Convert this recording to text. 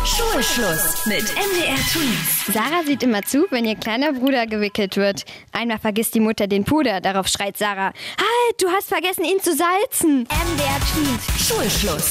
Schulschluss mit MDR Twins. Sarah sieht immer zu, wenn ihr kleiner Bruder gewickelt wird. Einmal vergisst die Mutter den Puder. Darauf schreit Sarah: Halt, du hast vergessen, ihn zu salzen. MDR Twins. Schulschluss.